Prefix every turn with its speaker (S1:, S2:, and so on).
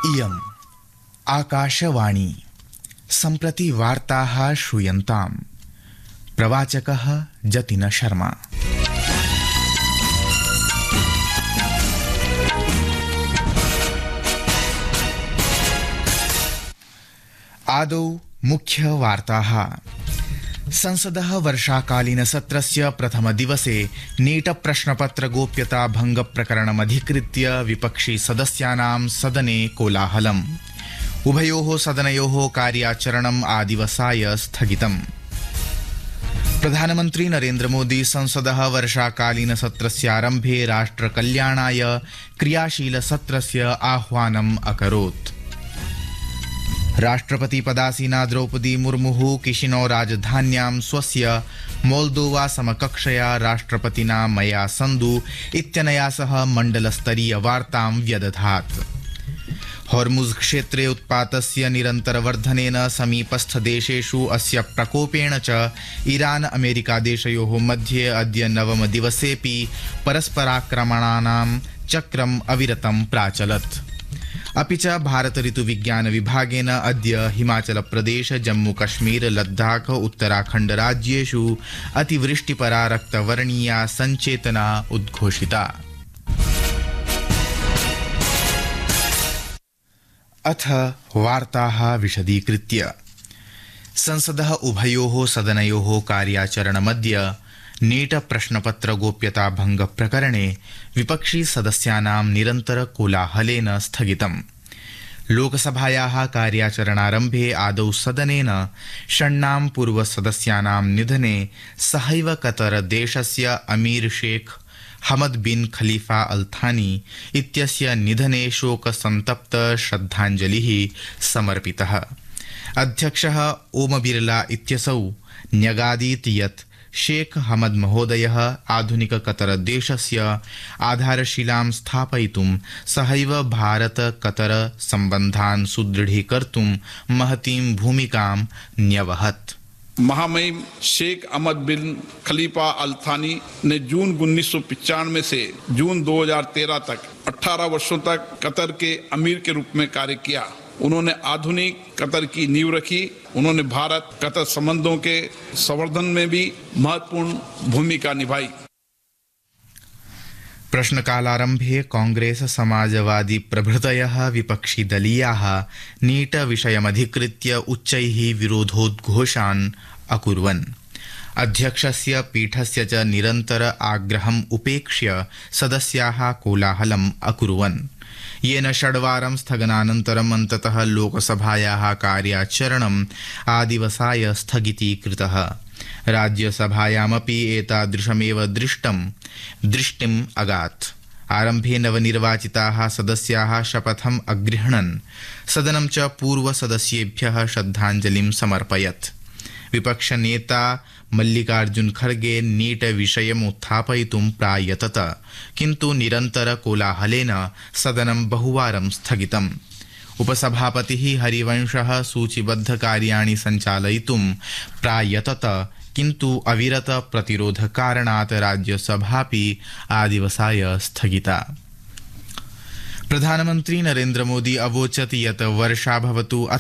S1: इयम् आकाशवाणी सम्प्रति वार्ताः श्रूयन्ताम्। प्रवाचकः जतिन शर्मा। आदौ मुख्य वार्ताः। संसदः वर्षाकालीन सत्रस्य प्रथम दिवसे नीट प्रश्नपत्र गोप्यता भंग प्रकरणमधिकृत्य विपक्षी सदस्यानां सदने कोलाहलम्। उभयोः सदनयोः कार्याचरणम् आदिवसाय स्थगितम्। प्रधानमन्त्री नरेन्द्र मोदी संसदः वर्षाकालीन सत्रस्यारम्भे राष्ट्रकल्याणाय क्रियाशील सत्रस्य आह्वानम् अकरोत्। राष्ट्रपति पदासीना द्रौपदी मुर्मुः किशिनौ राजधान्यां स्वस्य मोल्दोवा समकक्षया राष्ट्रपतिना मया संदु इत्यनया सह मण्डलस्तरीय वार्तां व्यदधात्। हॉर्मुज़ क्षेत्रे उत्पातस्य निरन्तरवर्धनेन समीपस्थदेशेषु अस्य प्रकोपेण च ईरान अमेरिका देशयोः मध्ये अद्य नवम दिवसेऽपि परस्पराक्रमणानां चक्रम् अविरतं प्राचलत्। अपि च भारत ऋतुविज्ञान विभागेन अद्य हिमाचल प्रदेश जम्मू कश्मीर लद्दाख उत्तराखण्ड राज्येषु अतिवृष्टिपरा रक्तवर्णीया सञ्चेतना उद्घोषिता। अथ वार्ताः विशदीकृत्य। संसदः उभयोः सदनयोः कार्याचरणमद्य नीट प्रश्नपत्र गोप्यता भंग प्रकरणे विपक्षी सदस्यानां निरन्तर कोलाहलेन स्थगितम्। लोकसभायाः कार्याचरणारम्भे आदौ सदनेन षण्णां पूर्वसदस्यानां निधने सहैव कतर देशस्य अमीर शेख हमद बिन खलीफा अल थानी इत्यस्य निधने शोकसन्तप्त श्रद्धाञ्जलिः समर्पितः। अध्यक्षः ओम बिरला इत्यसौ न्यगादीत् यत् शेख हमद महोदयः आधुनिक कतर देशस्य आधारशिलां स्थापयितुं सहैव भारत कतर सम्बन्धान् सुदृढीकर्तुं महतीं भूमिकां न्यवहत्।
S2: महामहिम शेख अहमद बिन खलीफा अल थानी ने जून 1995 से जून 2013 तक 18 वर्षों तक कतर के अमीर के रूप में कार्य किया। उन्होंने आधुनिक कतर की नींव रखी। उन्होंने भारत कतर संबंधों के संवर्धन में भी महत्वपूर्ण भूमिका निभाई।
S1: प्रश्नकालारम्भे कांग्रेस समाजवादी प्रभृतयः विपक्षी दलीयाः नीट विषयमधिकृत्य उच्चैः विरोधोद्घोषान् अकुर्वन्। अध्यक्षस्य पीठस्य च निरन्तर आग्रहम् उपेक्ष्य सदस्याः कोलाहलम् अकुर्वन्, येन षड्वारं स्थगनानन्तरम् अन्ततः लोकसभायाः कार्याचरणम् आदिवसाय स्थगितीकृतः। राज्यसभायामपि एतादृशमेव दृष्टिम् अगात्। आरम्भे नवनिर्वाचिताः सदस्याः शपथम् अगृह्णन् सदनं च पूर्वसदस्येभ्यः श्रद्धाञ्जलिं समर्पयत्। विपक्षनेता मल्लिकार्जुन खड़गे नीट विषयम् उत्थापयितुं प्रायतत, किन्तु निरन्तर कोलाहलेन सदनं बहुवारं स्थगितम्। उपसभापतिः हरिवंशः सूचीबद्ध कार्याणि सञ्चालयितुं प्रायतत, किन्तु अविरत प्रतिरोधकारणात् राज्यसभापि आदिवसाय स्थगिता। प्रधानमन्त्री नरेन्द्र मोदी अवोचत् यत् वर्षा भवतु